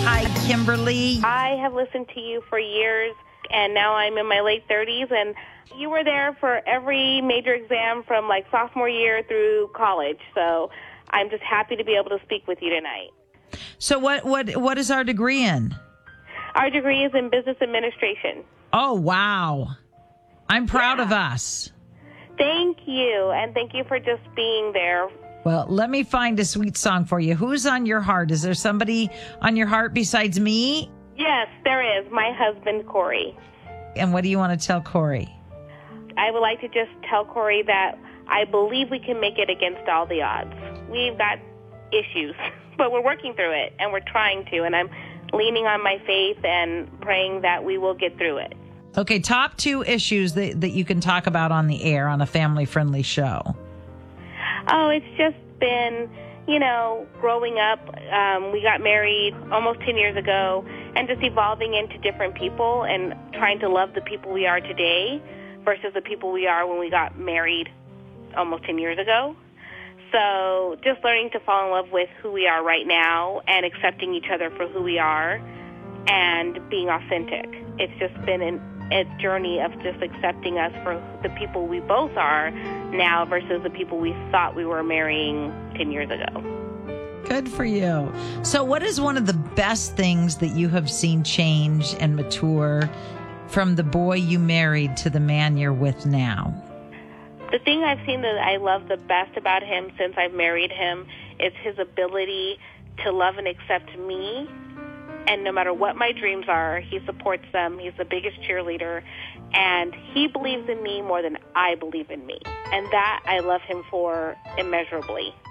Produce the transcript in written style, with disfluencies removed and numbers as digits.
Hi, Kimberly. I have listened to you for years, and now I'm in my late 30s, and you were there for every major exam from like sophomore year through college. So I'm just happy to be able to speak with you tonight. So what is our degree in? Our degree is in business administration. Oh, wow. I'm proud of us. Thank you, and thank you for just being there. Well, let me find a sweet song for you. Who's on your heart? Is there somebody on your heart besides me? Yes, there is. My husband, Corey. And what do you want to tell Corey? I would like to just tell Corey that I believe we can make it against all the odds. We've got issues, but we're working through it, and we're trying to, and I'm leaning on my faith and praying that we will get through it. Okay, top 2 issues that you can talk about on the air on a family-friendly show. Oh, it's just been, growing up. We got married almost 10 years ago, and just evolving into different people and trying to love the people we are today versus the people we are when we got married almost 10 years ago. So just learning to fall in love with who we are right now and accepting each other for who we are and being authentic. It's just been a journey of just accepting us for the people we both are now versus the people we thought we were marrying 10 years ago. Good for you. So what is one of the best things that you have seen change and mature from the boy you married to the man you're with now? The thing I've seen that I love the best about him since I've married him is his ability to love and accept me. And no matter what my dreams are, he supports them. He's the biggest cheerleader. And he believes in me more than I believe in me. And that I love him for immeasurably.